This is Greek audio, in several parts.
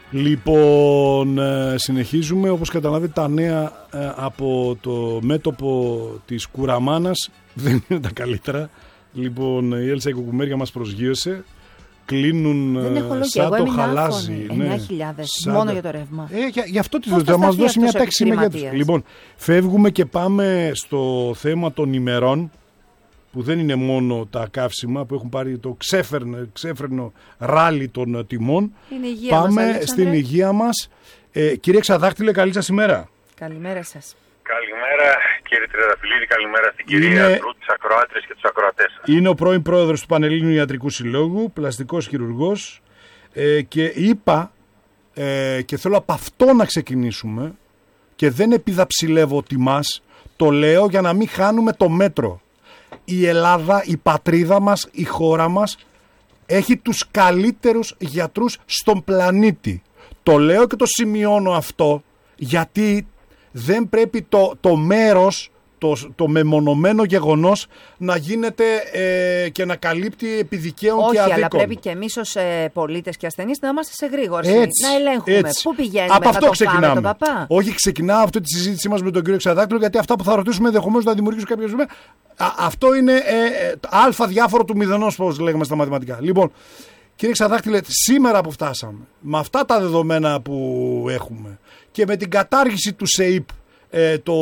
Λοιπόν, συνεχίζουμε όπως καταλάβετε τα νέα από το μέτωπο της Κουραμάνας. Δεν είναι τα καλύτερα. Λοιπόν, η Έλσα η Κουκουμέρια μας προσγείωσε. Κλείνουν σαν το χαλάζι. 9.000 μόνο για το ρεύμα. Γι' αυτό θα μας δώσει μια τάξη μεγέθους. Λοιπόν, φεύγουμε και πάμε στο θέμα των ημερών, που δεν είναι μόνο τα καύσιμα που έχουν πάρει το ξέφρενο ράλι των τιμών. Πάμε στην υγεία μας. Κύριε Ξαδάκτυλε, καλή σας ημέρα. Καλημέρα σας. Καλημέρα κύριε Τρεδαφυλλίδη, καλημέρα στην κυρία Τρού, τις ακροάτρες και τους ακροατές σας. Είναι ο πρώην πρόεδρος του Πανελλήνιου Ιατρικού Συλλόγου, πλαστικός χειρουργός, και είπα, και θέλω από αυτό να ξεκινήσουμε, και δεν επιδαψιλεύω τιμάς, το λέω για να μην χάνουμε το μέτρο. Η Ελλάδα, η πατρίδα μας, η χώρα μας έχει τους καλύτερους γιατρούς στον πλανήτη. Το λέω και το σημειώνω αυτό, γιατί δεν πρέπει το μέρος, το μεμονωμένο γεγονός να γίνεται και να καλύπτει επί δικαίων και αδίκων. Όχι, αλλά πρέπει και εμείς ως πολίτες και ασθενείς να είμαστε σε γρήγορση, να ελέγχουμε πού πηγαίνουμε, από αυτό θα το ξεκινάμε. πάμε τον παπά. Όχι, ξεκινάω αυτή τη συζήτησή μας με τον κύριο Ξαδάκτυλο, γιατί αυτά που θα ρωτήσουμε ενδεχομένως να δημιουργήσουν κάποια ζημία. Αυτό είναι αλφα διάφορο του μηδενός, όπως λέγαμε στα μαθηματικά. Λοιπόν, κύριε Ξαδάκτυλε, σήμερα που φτάσαμε, με αυτά τα δεδομένα που έχουμε και με την κατάργηση του ΣΕΙΠ το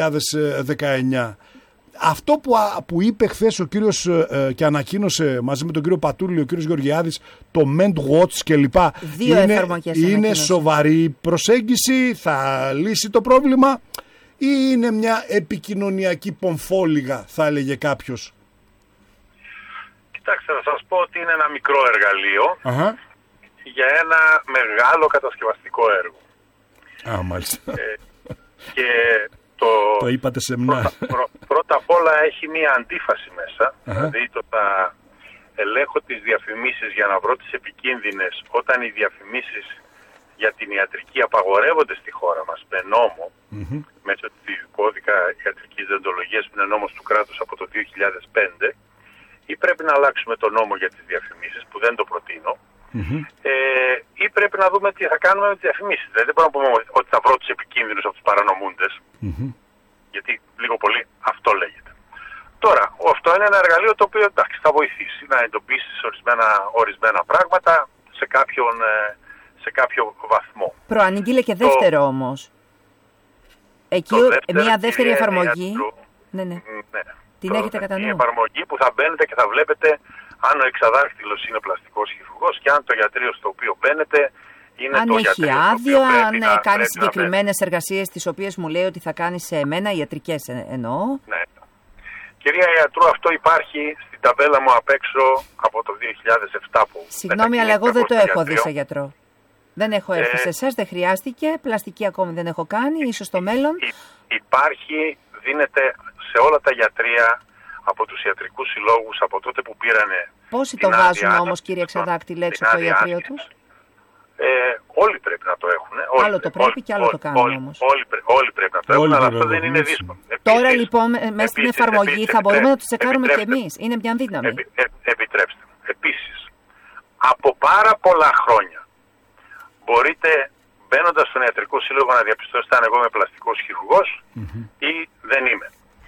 2019, αυτό που είπε χθες ο κύριος και ανακοίνωσε μαζί με τον κύριο Πατούλη, ο κύριος Γεωργιάδης, το Ment Watch κλπ. Είναι σοβαρή προσέγγιση, θα λύσει το πρόβλημα, ή είναι μια επικοινωνιακή πομφόλιγα, θα έλεγε κάποιος? Κοιτάξτε, θα σας πω ότι είναι ένα μικρό εργαλείο για ένα μεγάλο κατασκευαστικό έργο. Μάλιστα. Και το είπατε σε μνά. Πρώτα απ' όλα έχει μία αντίφαση μέσα. Δηλαδή το θα ελέγχω τις διαφημίσεις για να βρω τις επικίνδυνες, όταν οι διαφημίσεις για την ιατρική απαγορεύονται στη χώρα μας με νόμο, μέσω του κώδικα ιατρικής δεοντολογίας που είναι νόμος του κράτους από το 2005, ή πρέπει να αλλάξουμε το νόμο για τις διαφημίσεις, που δεν το προτείνω, ή πρέπει να δούμε τι θα κάνουμε με τις διαφημίσεις. Δηλαδή δεν μπορούμε να πούμε ότι θα βρω τους επικίνδυνους από τους παρανομούντες, γιατί λίγο πολύ αυτό λέγεται. Τώρα, αυτό είναι ένα εργαλείο το οποίο θα βοηθήσει να εντοπίσεις ορισμένα πράγματα σε κάποιο βαθμό. Προανήγγειλε και δεύτερο όμως. Εκεί μια δεύτερη εφαρμογή. Ναι. Την έχετε κατά νου? Μια εφαρμογή που θα μπαίνετε και θα βλέπετε αν ο εξαδάκτυλος είναι πλαστικός χειρουργός και αν το γιατρείο στο οποίο μπαίνετε είναι αν το έχει γιατρείο άδεια, αν κάνει συγκεκριμένες εργασίες τις οποίες μου λέει ότι θα κάνει σε εμένα, ιατρικές εννοώ. Ναι. Κυρία Ιατρού, αυτό υπάρχει στην ταμπέλα μου απ' έξω από το 2007 που... Συγγνώμη, αλλά εγώ δεν το έχω δει σε γιατρό. Δεν έχω έρθει σε εσάς, δεν χρειάστηκε, πλαστική ακόμη δεν έχω κάνει, ίσως στο μέλλον. Υπάρχει, δίνεται σε όλα τα γιατρεία από τους ιατρικούς συλλόγους από τότε που πήρανε. Πόσοι το βάζουν όμως, κύριε Ξαδάκτυλε, έξω από το ιατρείο τους? Όλοι πρέπει να το έχουν. Άλλο το πρέπει και άλλο το κάνουν όμως. Όλοι πρέπει να το έχουν, αλλά αυτό δεν είναι δύσκολο. Τώρα λοιπόν, μέσα στην εφαρμογή θα μπορούμε να το τσεκάρουμε κι εμείς. Είναι μια δύναμη. Επιτρέψτε. Επίσης, από πάρα πολλά χρόνια μπορείτε, μπαίνοντας στον ιατρικό σύλλογο, να διαπιστώσετε αν εγώ είμαι πλαστικός χειρουργός ή δεν είμαι.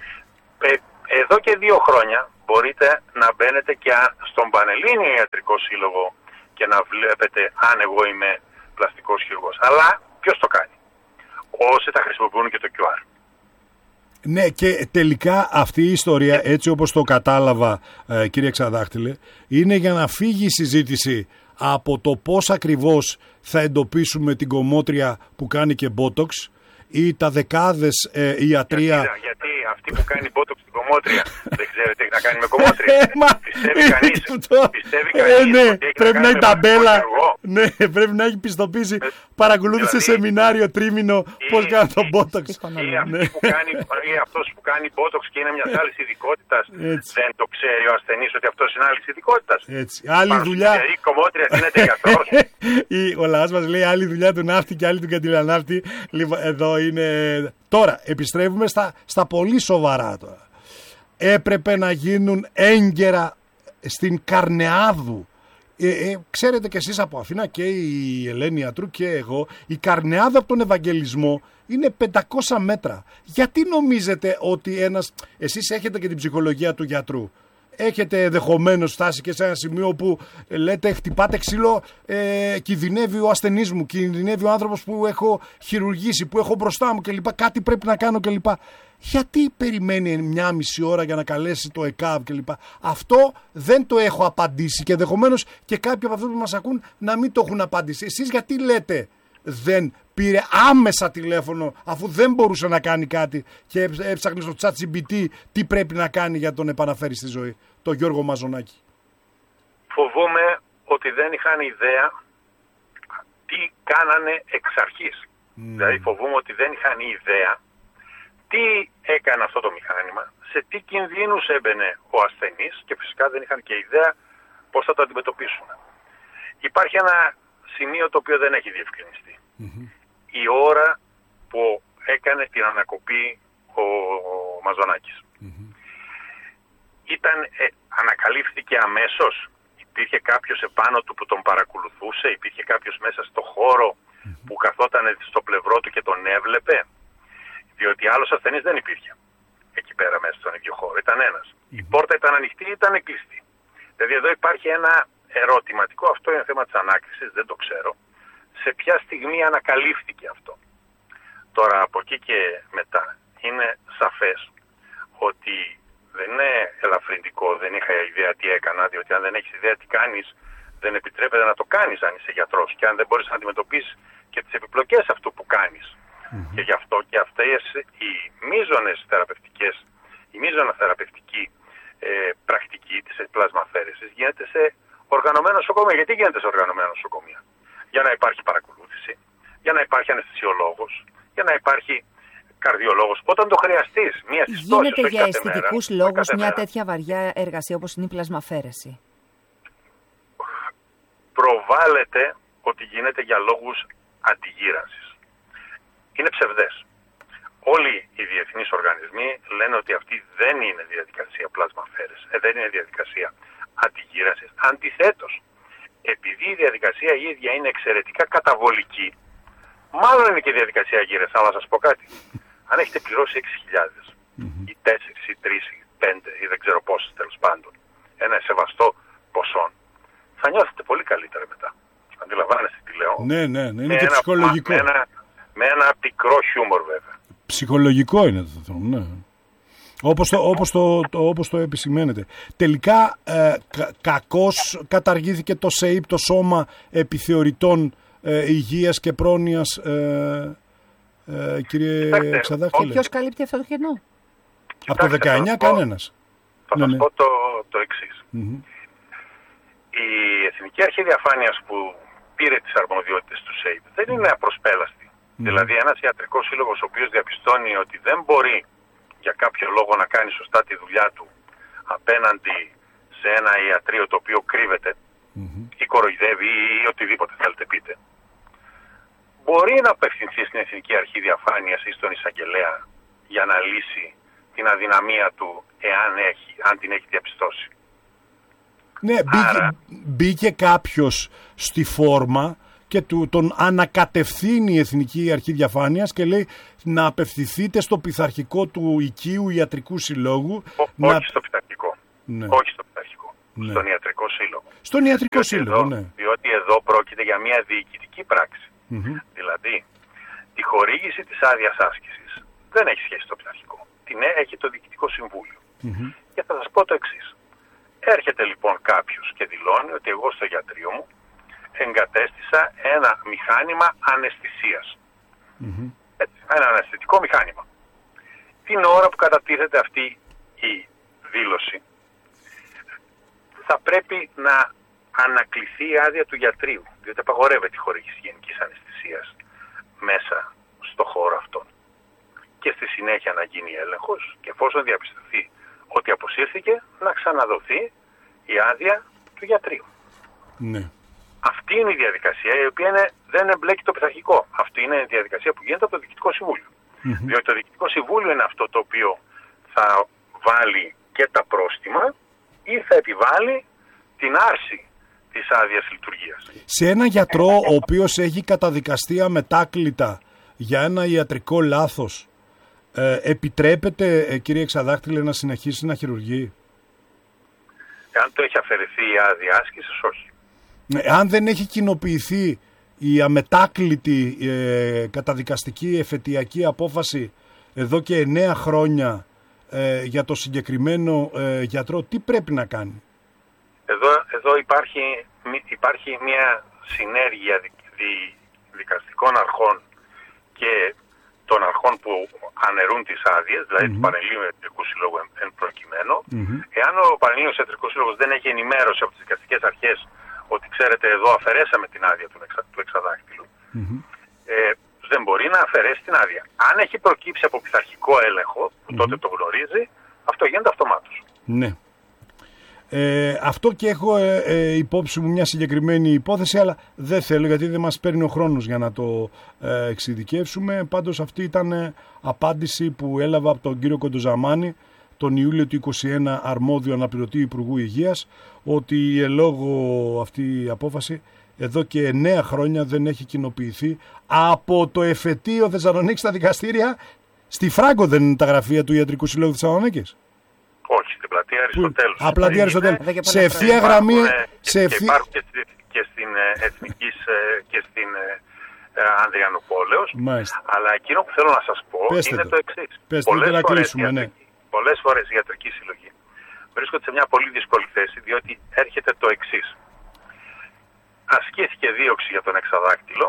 Εδώ και 2 χρόνια μπορείτε να μπαίνετε και στον Πανελλήνιο Ιατρικό Σύλλογο και να βλέπετε αν εγώ είμαι πλαστικός χειρουργός. Αλλά ποιος το κάνει? Όσοι τα χρησιμοποιούν και το QR. Ναι, και τελικά αυτή η ιστορία, έτσι όπως το κατάλαβα, κύριε Ξαδάκτυλε, είναι για να φύγει η συζήτηση από το πώς ακριβώς θα εντοπίσουμε την κομμότρια που κάνει και μπότοξ ή τα δεκάδες ιατρία. Γιατί αυτή που κάνει μπότοξ στην κομμότρια δεν ξέρετε τι έχει να κάνει με κομμότρια? Πιστεύει κανείς ναι, ότι πρέπει να έχει ταμπέλα. Ναι, πρέπει να έχει πιστοποίηση. Παρακολούθησε σεμινάριο τρίμηνο πώς κάνει το μπότοξ. Ή αυτός που κάνει μπότοξ και είναι μιας άλλης ειδικότητας, δεν το ξέρει ο ασθενής ότι αυτός είναι άλλης ειδικότητας? Άλλη δουλειά. Η κομμότρια δίνεται γιατρός. Ο λαός μας λέει άλλη δουλειά του ναύτη και άλλη του καντιλαναύτη. Εδώ είναι. Τώρα επιστρέφουμε στα πολύ σοβαρά τώρα. Έπρεπε να γίνουν έγκαιρα στην Καρνεάδου Ξέρετε κι εσείς από Αθήνα και η Ελένη Ιατρού και εγώ, η Καρνεάδα από τον Ευαγγελισμό είναι 500 μέτρα. Γιατί νομίζετε ότι εσείς έχετε και την ψυχολογία του γιατρού, έχετε ενδεχομένως φτάσει και σε ένα σημείο που λέτε χτυπάτε ξύλο, κινδυνεύει ο ασθενής μου, κινδυνεύει ο άνθρωπος που έχω χειρουργήσει, που έχω μπροστά μου κλπ. Κάτι πρέπει να κάνω κλπ. Γιατί περιμένει μια μισή ώρα για να καλέσει το ΕΚΑΒ κλπ. Αυτό δεν το έχω απαντήσει και ενδεχομένως και κάποιοι από αυτούς που μας ακούν να μην το έχουν απαντήσει. Εσείς γιατί λέτε δεν πήρε άμεσα τηλέφωνο αφού δεν μπορούσε να κάνει κάτι και έψαχνε στο ChatGPT τι πρέπει να κάνει για να τον επαναφέρει στη ζωή, το Γιώργο Μαζονάκη? Φοβούμαι ότι δεν είχαν ιδέα τι κάνανε εξ αρχής. Δηλαδή φοβούμαι ότι δεν είχαν ιδέα τι έκανε αυτό το μηχάνημα, σε τι κινδύνους έμπαινε ο ασθενής και φυσικά δεν είχαν και ιδέα πώς θα το αντιμετωπίσουν. Υπάρχει ένα σημείο το οποίο δεν έχει διευκρινιστεί. Η ώρα που έκανε την ανακοπή ο Μαζονάκης. Ανακαλύφθηκε αμέσως? Υπήρχε κάποιος επάνω του που τον παρακολουθούσε? Υπήρχε κάποιος μέσα στο χώρο που καθόταν στο πλευρό του και τον έβλεπε? Διότι άλλος ασθενής δεν υπήρχε εκεί πέρα μέσα στον ίδιο χώρο. Ήταν ένας. Η πόρτα ήταν ανοιχτή ή ήταν κλειστή? Δηλαδή εδώ υπάρχει ένα ερωτηματικό. Αυτό είναι θέμα της ανάκρισης, δεν το ξέρω. Σε ποια στιγμή ανακαλύφθηκε αυτό? Τώρα από εκεί και μετά είναι σαφές ότι δεν είναι ελαφρυντικό, δεν είχα ιδέα τι έκανα, διότι αν δεν έχεις ιδέα τι κάνεις, δεν επιτρέπεται να το κάνεις αν είσαι γιατρός και αν δεν μπορείς να αντιμετωπίσεις και τις επιπλοκές αυτού που κάνεις. Και γι' αυτό και αυτές οι μείζονες θεραπευτικές, η μείζωνα θεραπευτική πρακτική της πλασμαφέρεσης γίνεται σε οργανωμένα νοσοκομεία. Γιατί γίνεται σε οργανωμένα νοσοκομεία? Για να υπάρχει παρακολούθηση, για να υπάρχει αναισθησιολόγος, για να υπάρχει καρδιολόγος. Όταν το χρειαστείς, μία συστόση. Γίνεται για αισθητικούς λόγους μια τέτοια βαριά εργασία όπως είναι η πλασμαφέρεση? Προβάλλεται ότι γίνεται για λόγους αντιγύρανσης. Είναι ψευδές. Όλοι οι διεθνείς οργανισμοί λένε ότι αυτή δεν είναι διαδικασία πλασμαφέρεσης, δεν είναι διαδικασία αντιγύρανσης. Αντιθέτως, επειδή η διαδικασία η ίδια είναι εξαιρετικά καταβολική, μάλλον είναι και η διαδικασία γύρες. Αλλά να σας πω κάτι. Αν έχετε πληρώσει 6.000 ή 4 ή 3 ή 5 ή δεν ξέρω πόσες τέλος πάντων, ένα σεβαστό ποσό, θα νιώθετε πολύ καλύτερα μετά. Αντιλαμβάνεστε τι λέω? Ναι, είναι και ψυχολογικό. Με ένα πικρό χιούμορ βέβαια. Ψυχολογικό είναι το θέμα, ναι. Όπως το επισημαίνετε. Τελικά κακώς καταργήθηκε το ΣΕΙΠ, το Σώμα Επιθεωρητών Υγείας και Πρόνοιας, κύριε Ξαδάκτυλε. Ποιος καλύπτει αυτό το κενό? Από το 19 κανένας. Θα σας πω το εξής. Η Εθνική Αρχή Διαφάνειας που πήρε τις αρμοδιότητες του ΣΕΙΠ δεν είναι απροσπέλαστη. Δηλαδή ένας ιατρικός σύλλογος ο οποίος διαπιστώνει ότι δεν μπορεί για κάποιο λόγο να κάνει σωστά τη δουλειά του απέναντι σε ένα ιατρείο το οποίο κρύβεται ή κοροϊδεύει ή οτιδήποτε θέλετε πείτε, μπορεί να απευθυνθεί στην Εθνική Αρχή Διαφάνειας ή στον εισαγγελέα για να λύσει την αδυναμία του αν την έχει διαπιστώσει. Ναι, μπήκε κάποιος στη φόρμα και τον ανακατευθύνει η Εθνική Αρχή Διαφάνειας και λέει να απευθυνθείτε στο πειθαρχικό του οικείου ιατρικού συλλόγου. Όχι στο πειθαρχικό. Ναι. Όχι στο πειθαρχικό. Ναι. Στον ιατρικό σύλλογο. Στον ιατρικό σύλλογο, ναι. Διότι εδώ πρόκειται για μια διοικητική πράξη. Δηλαδή, τη χορήγηση της άδειας άσκησης δεν έχει σχέση στο πειθαρχικό. Την έχει το Διοικητικό Συμβούλιο. Και θα σας πω το εξής. Έρχεται λοιπόν κάποιος και δηλώνει ότι εγώ στο γιατρείο μου εγκατέστησα ένα μηχάνημα αναισθησίας. Ένα αναισθητικό μηχάνημα. Την ώρα που κατατίθεται αυτή η δήλωση θα πρέπει να ανακληθεί η άδεια του γιατρίου, διότι απαγορεύεται η χορήγηση γενικής αναισθησίας μέσα στο χώρο αυτόν. Και στη συνέχεια να γίνει έλεγχος και εφόσον διαπιστωθεί ότι αποσύρθηκε να ξαναδοθεί η άδεια του γιατρίου. Ναι. Αυτή είναι η διαδικασία η οποία δεν εμπλέκει το πειθαρχικό. Αυτή είναι η διαδικασία που γίνεται από το Διοικητικό Συμβούλιο. Διότι το Διοικητικό Συμβούλιο είναι αυτό το οποίο θα βάλει και τα πρόστιμα ή θα επιβάλλει την άρση της άδειας λειτουργίας. Σε ένα γιατρό ο οποίος έχει καταδικαστεί αμετάκλητα για ένα ιατρικό λάθος, επιτρέπεται, κύριε Εξαδάκτυλε, να συνεχίσει να χειρουργεί? Αν το έχει αφαιρεθεί η άδεια άσκησης, όχι. Αν δεν έχει κοινοποιηθεί η αμετάκλητη καταδικαστική εφετειακή απόφαση εδώ και 9 χρόνια για το συγκεκριμένο γιατρό, τι πρέπει να κάνει? Εδώ υπάρχει μια συνέργεια δικαστικών αρχών και των αρχών που αναιρούν τις άδειες, δηλαδή του Πανελλήνιου Ιατρικού Συλλόγου εν προκειμένου. Εάν ο Πανελλήνιος Ιατρικός Σύλλογος δεν έχει ενημέρωση από τις δικαστικές αρχές ότι ξέρετε εδώ αφαιρέσαμε την άδεια του εξαδάκτυλου, δεν μπορεί να αφαιρέσει την άδεια. Αν έχει προκύψει από πειθαρχικό έλεγχο, που τότε το γνωρίζει, αυτό γίνεται αυτομάτως. Ναι. Αυτό και έχω υπόψη μου μια συγκεκριμένη υπόθεση, αλλά δεν θέλω γιατί δεν μας παίρνει ο χρόνος για να το εξειδικεύσουμε. Πάντως αυτή ήταν απάντηση που έλαβα από τον κύριο Κοντοζαμάνη τον Ιούλιο του 2021, αρμόδιο αναπληρωτή Υπουργού Υγείας, ότι η ελόγω αυτή η απόφαση εδώ και 9 χρόνια δεν έχει κοινοποιηθεί από το εφετείο Θεσσαλονίκη στα δικαστήρια. Στη Φράγκο δεν είναι τα γραφεία του Ιατρικού Συλλόγου Θεσσαλονίκης? Όχι, στην πλατεία Αριστοτέλους. Πλατεία Αριστοτέλους. Σε ευθεία γραμμή. Υπάρχουν και στην Εθνικής και στην Ανδριανοπόλεως. Αλλά εκείνο που θέλω να σας πω είναι το εξής. Πολλές φορές οι ιατρικοί σύλλογοι βρίσκονται σε μια πολύ δύσκολη θέση, διότι έρχεται το εξής. Ασκήθηκε δίωξη για τον εξαδάκτυλο,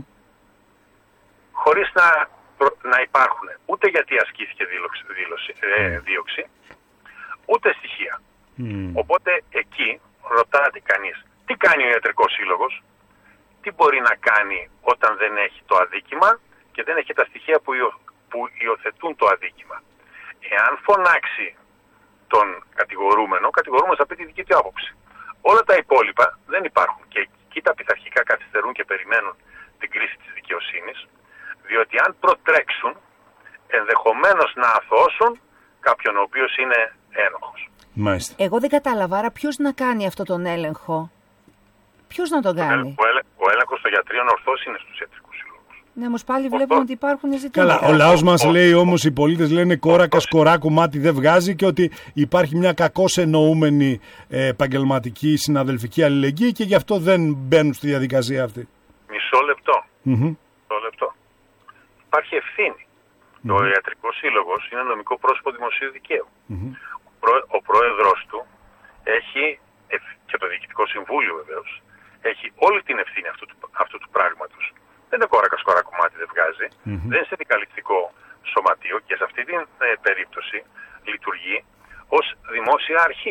χωρίς να υπάρχουν ούτε γιατί ασκήθηκε δίωξη, ούτε στοιχεία. Οπότε εκεί ρωτάτε κανείς, τι κάνει ο ιατρικός σύλλογος, τι μπορεί να κάνει όταν δεν έχει το αδίκημα και δεν έχει τα στοιχεία που υιοθετούν το αδίκημα. Εάν φωνάξει τον κατηγορούμενο, ο κατηγορούμενος θα πει τη δική του άποψη. Όλα τα υπόλοιπα δεν υπάρχουν και εκεί τα πειθαρχικά καθυστερούν και περιμένουν την κρίση της δικαιοσύνης, διότι αν προτρέξουν, ενδεχομένως να αθώσουν κάποιον ο οποίος είναι ένοχος. Μάλιστα. Εγώ δεν κατάλαβα, άρα ποιος να κάνει αυτό τον έλεγχο? Ποιος να τον κάνει? Ο έλεγχος των γιατρίων ορθώς είναι στους ιατρικούς συλλόγους. Ναι, όμως πάλι βλέπουμε ότι υπάρχουν ζητήματα. Καλά, ο λαός μας λέει όμως, οι πολίτες λένε κόρακας κοράκου μάτι δεν βγάζει και ότι υπάρχει μια κακώς εννοούμενη επαγγελματική συναδελφική αλληλεγγύη και γι' αυτό δεν μπαίνουν στη διαδικασία αυτή. Μισό λεπτό. Υπάρχει ευθύνη. Ο Ιατρικός Σύλλογος είναι νομικό πρόσωπο δημοσίου δικαίου. Ο πρόεδρος του έχει, και το Διοικητικό Συμβούλιο βεβαίως, έχει όλη την ευθύνη αυτού του πράγματος. Δεν είναι κόρακας κορακομάτι δεν βγάζει, δεν είναι συνδικαλιστικό σωματείο και σε αυτή την περίπτωση λειτουργεί ως δημόσια αρχή.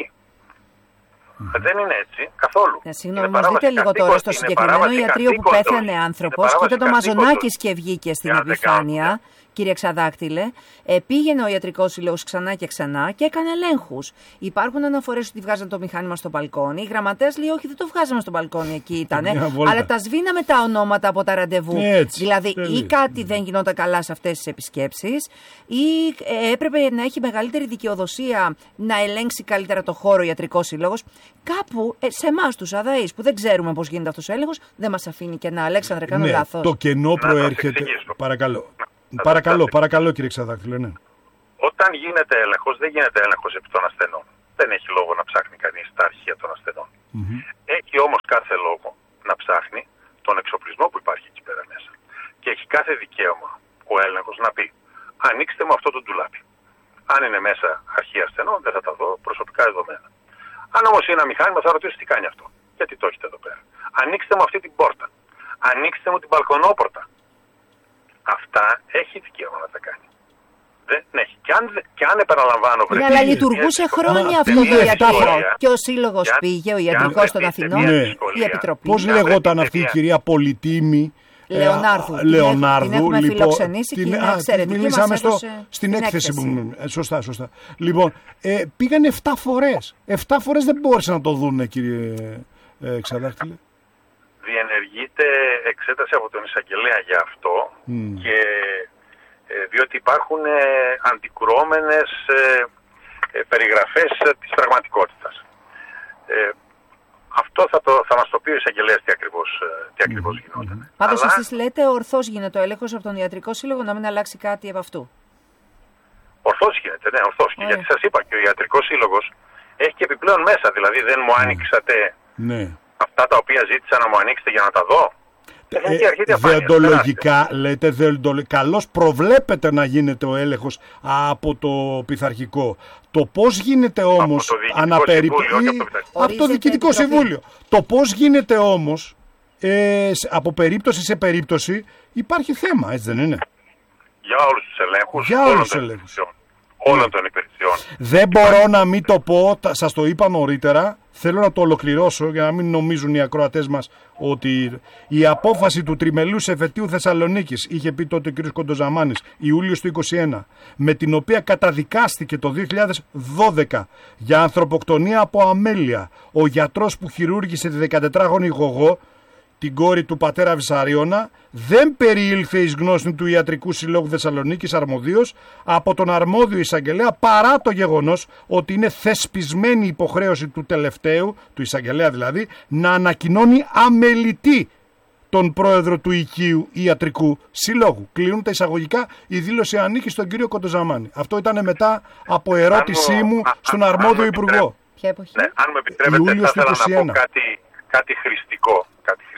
Δεν είναι έτσι καθόλου. Συγγνώμη, μας δείτε λίγο τώρα στο συγκεκριμένο ιατρείο που πέθανε άνθρωπος και όταν το Μαζονάκης και βγήκε στην επιφάνεια, κύριε Εξαδάκτυλε, πήγαινε ο Ιατρικός Σύλλογος ξανά και ξανά και έκανε ελέγχους. Υπάρχουν αναφορές ότι βγάζαν το μηχάνημα στο μπαλκόνι. Η γραμματέας λέει: όχι, δεν το βγάζαμε στο μπαλκόνι, εκεί ήτανε. Αλλά τα σβήναμε τα ονόματα από τα ραντεβού. Δηλαδή, ή κάτι δεν γινόταν καλά σε αυτές τις επισκέψεις, ή έπρεπε να έχει μεγαλύτερη δικαιοδοσία να ελέγξει καλύτερα το χώρο ο Ιατρικός Σύλλογος. Κάπου σε εμάς τους αδαείς που δεν ξέρουμε πώς γίνεται αυτός ο έλεγχος, δεν μας αφήνει και να, Αλέξανδρε, κάνω λάθος. Το κενό προέρχεται. Παρακαλώ κύριε Εξαδάκτυλε, ναι. Όταν γίνεται έλεγχος, δεν γίνεται έλεγχος επί των ασθενών. Δεν έχει λόγο να ψάχνει κανείς τα αρχεία των ασθενών. Έχει όμως κάθε λόγο να ψάχνει τον εξοπλισμό που υπάρχει εκεί πέρα μέσα. Και έχει κάθε δικαίωμα ο έλεγχος να πει: ανοίξτε μου αυτό το ντουλάπι. Αν είναι μέσα αρχεία ασθενών, δεν θα τα δω προσωπικά δεδομένα. Αν όμως είναι ένα μηχάνημα, θα ρωτήσω τι κάνει αυτό. Γιατί το έχετε εδώ πέρα. Ανοίξτε μου αυτή την πόρτα. Ανοίξτε μου την μπαλκονόπορτα. Αυτά έχει δικαίωμα να τα κάνει. Δεν έχει. Και αν επαναλαμβάνω... Ναι, αλλά λειτουργούσε χρόνια αυτό το ιατρικό. Και ο Σύλλογος πήγε, ο Ιατρικός των Αθηνών, η Επιτροπή. Πώς λεγόταν αυτή η κυρία Πολυτήμη Λεωνάρδου, την έχουμε φιλοξενήσει και είναι εξαιρετική. Μιλήσαμε στην έκθεση που... Σωστά. Λοιπόν, πήγαν 7 φορές. 7 φορές δεν μπόρεσαν να το δουν, κύριε Εξαδάκτυλε. Διενεργείται εξέταση από τον εισαγγελέα για αυτό και διότι υπάρχουν αντικρουόμενες περιγραφές της πραγματικότητας. αυτό θα μας το πει ο εισαγγελέας τι ακριβώς γινόταν. Πάντως εσείς λέτε ορθώς γίνεται ο έλεγχος από τον Ιατρικό Σύλλογο, να μην αλλάξει κάτι από αυτού. Ορθώς γίνεται, ναι, ορθώς. Και γιατί σας είπα, και ο Ιατρικός Σύλλογος έχει και επιπλέον μέσα. Δηλαδή δεν μου άνοιξατε αυτά τα οποία ζήτησα να μου ανοίξετε για να τα δω. Δεοντολογικά λέτε, καλώς προβλέπετε να γίνεται ο έλεγχος από το πειθαρχικό. Το πώς γίνεται όμως από το Διοικητικό Συμβούλιο. Το πώς γίνεται όμως από περίπτωση σε περίπτωση υπάρχει θέμα, έτσι δεν είναι? Για όλους τους ελέγχους, όλων των υπηρεσιών. Δεν μπορώ να μην το πω, σας το είπα νωρίτερα, θέλω να το ολοκληρώσω για να μην νομίζουν οι ακροατές μας ότι η απόφαση του τριμελούς εφετείου Θεσσαλονίκης, είχε πει τότε ο κ. Κοντοζαμάνης, Ιούλιος του 2021, με την οποία καταδικάστηκε το 2012 για ανθρωποκτονία από αμέλεια ο γιατρός που χειρούργησε τη 14χρονη Γογό, την κόρη του πατέρα Βυσαρίωνα, δεν περιήλθε εις γνώση του Ιατρικού Συλλόγου Θεσσαλονίκης αρμοδίως από τον αρμόδιο εισαγγελέα, παρά το γεγονός ότι είναι θεσπισμένη υποχρέωση του τελευταίου, του εισαγγελέα δηλαδή, να ανακοινώνει αμελητή τον πρόεδρο του Οικείου Ιατρικού Συλλόγου. Κλείνουν τα εισαγωγικά, η δήλωση ανήκει στον κύριο Κοντοζαμάνη. Αυτό ήταν μετά από ερώτησή μου στον αρμόδιο υπουργό. Ποια εποχή? Ναι, αν μου επιτρέπετε, θα ήθελα να πω κάτι χρηστικό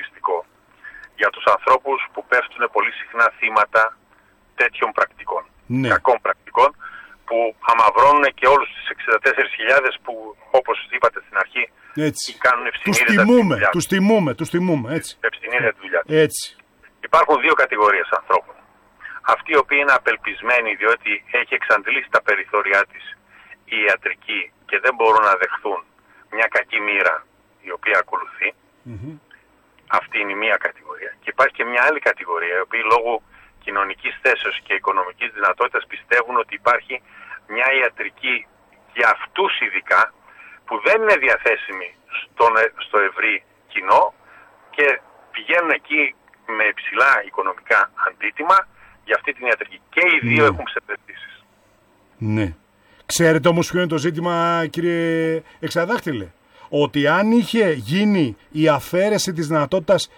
για τους ανθρώπους που πέφτουν πολύ συχνά θύματα τέτοιων πρακτικών, κακών πρακτικών, που αμαυρώνουν και όλους τους 64.000 που, όπως είπατε στην αρχή, κάνουν ευσυνείδητα τους τιμούμε, έτσι. Ευσυνείδητα τη δουλειά. Έτσι. Υπάρχουν δύο κατηγορίες ανθρώπων. Αυτοί οι οποίοι είναι απελπισμένοι διότι έχει εξαντλήσει τα περιθώριά της η ιατρική και δεν μπορούν να δεχθούν μια κακή μοίρα η οποία ακολουθεί. Αυτή είναι η μία κατηγορία. Και υπάρχει και μια άλλη κατηγορία, οι οποίοι λόγω κοινωνικής θέσεως και οικονομικής δυνατότητας πιστεύουν ότι υπάρχει μια ιατρική για αυτούς ειδικά, που δεν είναι διαθέσιμη στο ευρύ κοινό και πηγαίνουν εκεί με υψηλά οικονομικά αντίτιμα για αυτή την ιατρική. Και οι δύο έχουν ψευδαισθήσεις. Ναι. Ξέρετε όμως ποιο είναι το ζήτημα, κύριε Εξαδάχτυλε? Ότι αν είχε γίνει η αφαίρεση της δυνατότητας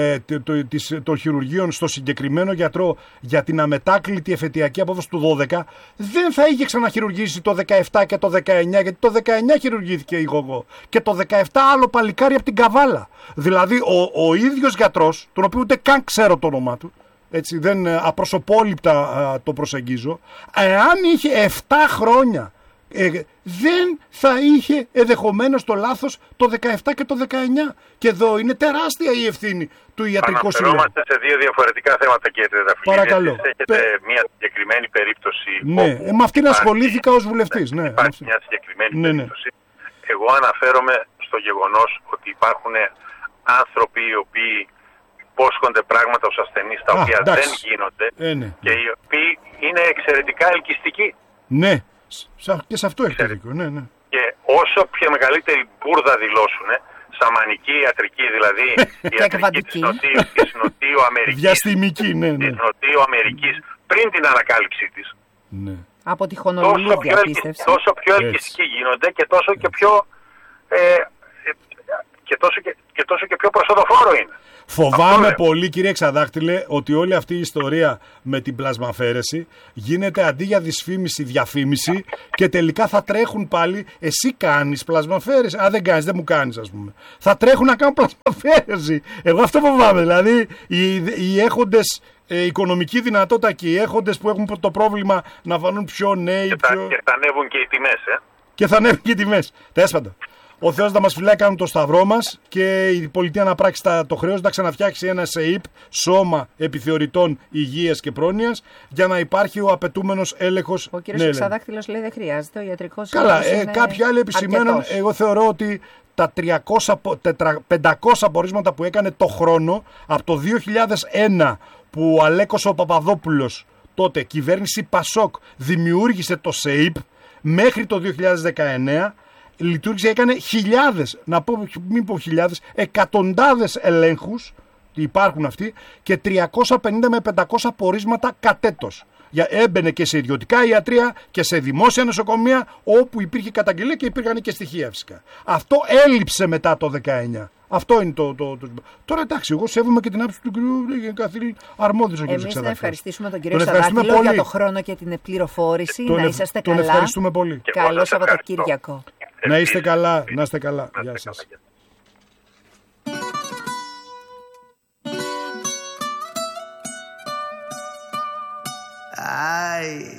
των χειρουργείων στο συγκεκριμένο γιατρό για την αμετάκλητη εφετειακή απόφαση του 12, δεν θα είχε ξαναχειρουργήσει το 17 και το 19, γιατί το 19 χειρουργήθηκε η Γογό και το 17 άλλο παλικάρι από την Καβάλα. Δηλαδή ο ίδιος γιατρός, τον οποίο ούτε καν ξέρω το όνομά του, έτσι, δεν απροσωπόληπτα το προσεγγίζω, εάν είχε 7 χρόνια δεν θα είχε ενδεχομένως το λάθος το 17 και το 19. Και εδώ είναι τεράστια η ευθύνη του Ιατρικού Συλλόγου. Αναφερόμαστε σε δύο διαφορετικά θέματα, κύριε Τρενταφυλλίδη. Παρακαλώ. Έχετε μια συγκεκριμένη περίπτωση. Ναι, με αυτήν ασχολήθηκα ως βουλευτής. Ναι, υπάρχει μια συγκεκριμένη περίπτωση. Εγώ αναφέρομαι στο γεγονός ότι υπάρχουν άνθρωποι οι οποίοι υπόσχονται πράγματα στους ασθενείς τα οποία δεν γίνονται και οι οποίοι είναι εξαιρετικά ελκυστικοί. Ναι. Και σε αυτό έχετε δίκιο, ναι. Και όσο πιο μεγαλύτερη μπουρδα δηλώσουν, σαμανική ιατρική, δηλαδή η ιατρική της Νοτιοαμερικής, διαστημική, της Νοτιοαμερικής, πριν την ανακάλυψή της, από τη Χονολουλού διαπίστευση, τόσο πιο ελκυστικοί γίνονται και τόσο και πιο και πιο προσοδοφόρο είναι. Φοβάμαι πολύ, κύριε Εξαδάχτυλε, ότι όλη αυτή η ιστορία με την πλασμαφαίρεση γίνεται αντί για δυσφήμιση, διαφήμιση, και τελικά θα τρέχουν πάλι. Εσύ κάνεις πλασμαφαίρεση. Αν δεν κάνεις, δεν μου κάνεις, ας πούμε. Θα τρέχουν να κάνουν πλασμαφαίρεση. Εγώ αυτό φοβάμαι. Δηλαδή, οι έχοντες οικονομική δυνατότητα και οι έχοντες που έχουν το πρόβλημα να φανούν πιο νέοι. Και θα ανέβουν και οι τιμές, Και θα ανέβουν και οι τιμές. Τέσπαντα. Ο Θεός να μας φυλάει, κάνουν το σταυρό μας, και η πολιτεία να πράξει το χρέος να ξαναφτιάξει ένα ΣΕΙΠ, Σώμα Επιθεωρητών Υγείας και Πρόνοιας, για να υπάρχει ο απαιτούμενος έλεγχος. Ο κύριος Εξαδάχτυλος λέει δεν χρειάζεται, ο ιατρικός. Καλά, κάποιοι άλλοι επισημαίνουν. Εγώ θεωρώ ότι τα 500 πορίσματα που έκανε το χρόνο από το 2001 που ο Αλέκος ο Παπαδόπουλος, τότε κυβέρνηση Πασόκ, δημιούργησε το ΣΕΙΠ, μέχρι το 2019 λειτουργήσε, έκανε χιλιάδες, μην πω χιλιάδες, εκατοντάδες ελέγχους, υπάρχουν αυτοί, και 350 με 500 πορίσματα κατ' έτος. Έμπαινε και σε ιδιωτικά ιατρεία και σε δημόσια νοσοκομεία όπου υπήρχε καταγγελία και υπήρχαν και στοιχεία φυσικά. Αυτό έλειψε μετά το 19. Αυτό είναι το. Τώρα εντάξει, εγώ σέβομαι και την άποψη του κ. Καθήλ αρμόδιος. Εμείς να ευχαριστήσουμε τον κύριο Ξαδάκτυλο για το χρόνο και την πληροφόρηση. Να είσαστε καλά. Τον ευχαριστούμε πολύ. Καλό Σαββατοκύριακο. Να είστε καλά. Να είστε καλά. Γεια σας. Ay.